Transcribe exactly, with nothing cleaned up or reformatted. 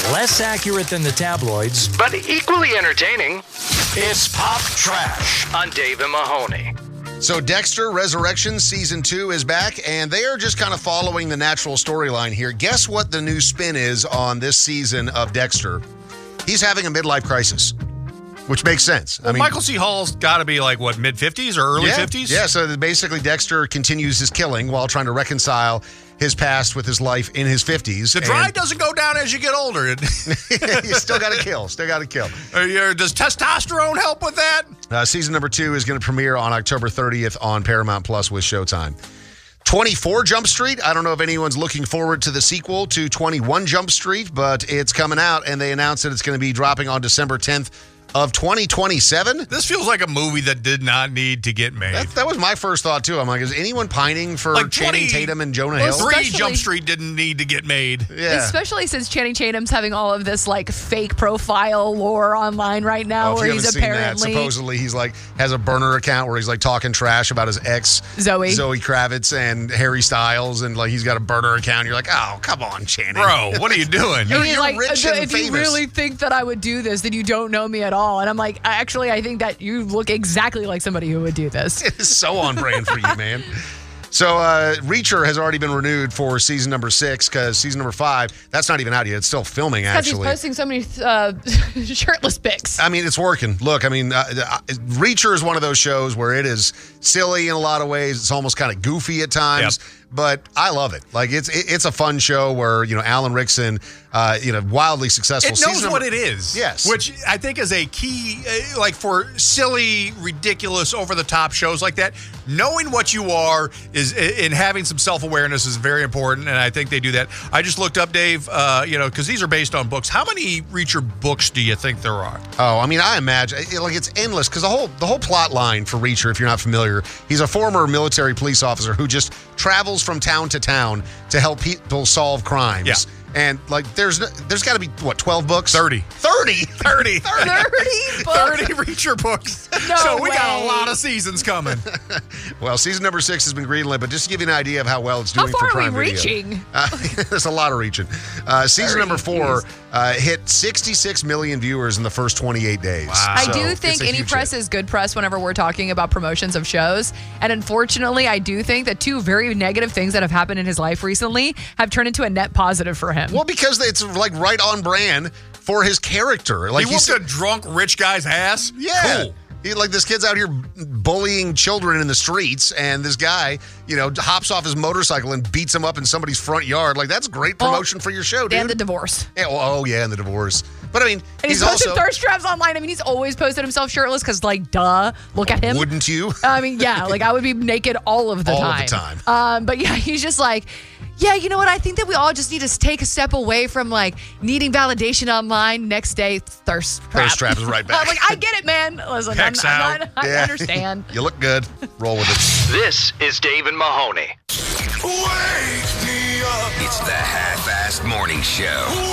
Less accurate than the tabloids, but equally entertaining. It's Pop Trash on Dave and Mahoney. So Dexter Resurrection Season two is back, and they are just kind of following the natural storyline here. Guess what the new spin is on this season of Dexter? He's having a midlife crisis, which makes sense. Well, I mean, Michael C. Hall's got to be like, what, mid-fifties or early yeah, fifties? Yeah, so basically Dexter continues his killing while trying to reconcile his past with his life in his fifties. The drive doesn't go down as you get older. You still got to kill. Still got to kill. Uh, does testosterone help with that? Uh, season number two is going to premiere on October thirtieth on Paramount Plus with Showtime. twenty-four Jump Street. I don't know if anyone's looking forward to the sequel to twenty-one Jump Street, but it's coming out, and they announced that it's going to be dropping on December tenth of twenty twenty-seven. This feels like a movie that did not need to get made. That, that was my first thought, too. I'm like, is anyone pining for like Channing Tatum and Jonah well, Hill? Three Jump Street didn't need to get made. Yeah. Especially since Channing Tatum's having all of this like fake profile lore online right now, oh, where he's seen apparently that, supposedly he's like has a burner account where he's like talking trash about his ex Zoe Zoe Kravitz and Harry Styles, and like he's got a burner account. You're like, oh, come on, Channing, bro, what are you doing? you're, He's you're like, rich if and you famous. really think that I would do this, then you don't know me at all. And I'm like, actually, I think that you look exactly like somebody who would do this. It's so on brand for you, man. So uh, Reacher has already been renewed for season number six, because season number five, that's not even out yet. It's still filming, Because actually. he's posting so many uh, shirtless pics. I mean, it's working. Look, I mean, uh, uh, Reacher is one of those shows where it is silly in a lot of ways. It's almost kind of goofy at times. Yep. But I love it. Like, it's it, it's a fun show where, you know, Alan Rickson, uh, you know, wildly successful. It knows Season what number- it is. Yes. Which I think is a key, uh, like for silly, ridiculous, over-the-top shows like that, knowing what you are is, and having some self-awareness is very important, and I think they do that. I just looked up, Dave, uh, you know, because these are based on books. How many Reacher books do you think there are? Oh, I mean, I imagine it, like it's endless, because the whole the whole plot line for Reacher, if you're not familiar, he's a former military police officer who just travels from town to town to help people solve crimes. Yeah. And like, there's there's got to be what, twelve books? thirty. thirty. thirty. thirty books? thirty Reacher books. No so we way. got a lot of seasons coming. Well, season number six has been greenlit, but just to give you an idea of how well it's How doing far for are we Prime Video. reaching? Uh, there's a lot of reaching. Uh, season thirty, number four geez. uh, hit sixty-six million viewers in the first twenty-eight days. Wow. I So do it's think a any huge press hit. is good press whenever we're talking about promotions of shows. And unfortunately, I do think that two very negative things that have happened in his life recently have turned into a net positive for him. Well, because it's like right on brand for his character. Like he he's whooped a drunk rich guy's ass? Yeah. Cool. He, like, this kid's out here bullying children in the streets, and this guy, you know, hops off his motorcycle and beats him up in somebody's front yard. Like, that's great Well, promotion for your show, dude. and the divorce. Yeah, well, oh, yeah, and the divorce. But, I mean, And he's, he's posted also... thirst traps online. I mean, he's always posted himself shirtless because, like, duh, look at him. Wouldn't you? I mean, yeah, like I would be naked all of the All time. of the time. Um, but yeah, he's just like, yeah, you know what? I think that we all just need to take a step away from like needing validation online. Next day, thirst trap. Thirst trap is right back. I'm like, I get it, man. Listen, I'm, Hex I'm out. not, I Yeah. understand. You look good. Roll with it. This is Dave and Mahoney. Wake me up. It's the Half-Assed Morning Show.